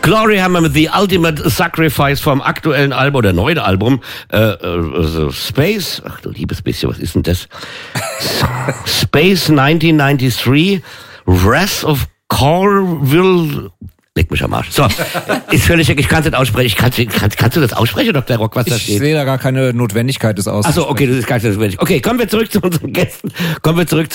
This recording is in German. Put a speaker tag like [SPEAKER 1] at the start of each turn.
[SPEAKER 1] Glory haben wir mit The Ultimate Sacrifice vom aktuellen Album oder neuen Album Space, ach du liebes bisschen, was ist denn das? Space 1993, Wrath of Corville. Leg mich am Arsch. So, ist völlig weg, ich kann es nicht aussprechen. Kannst du das aussprechen, Dr. Rock, was da steht?
[SPEAKER 2] Ich sehe da gar keine Notwendigkeit, das auszusprechen.
[SPEAKER 1] Achso, okay, das ist gar nicht notwendig. Okay, kommen wir zurück zu unseren Gästen.